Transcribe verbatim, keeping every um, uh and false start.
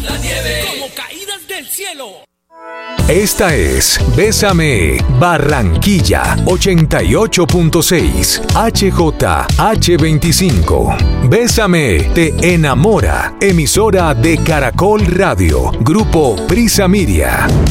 la nieve, como caídas del cielo. Esta es Bésame Barranquilla ochenta y ocho punto seis H J H veinticinco. Bésame te enamora. Emisora de Caracol Radio. Grupo Prisa Media.